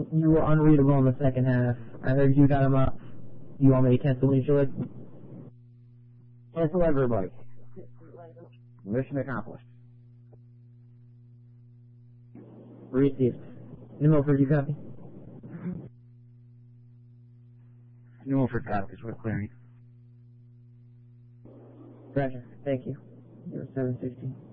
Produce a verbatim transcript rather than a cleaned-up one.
You were unreadable in the second half. I heard you got him up. You want me to cancel when you should? Cancel everybody. Mission accomplished. Received. New Milford, you copy? New Milford copies. We're clearing. Roger. Thank you. You're seven sixteen.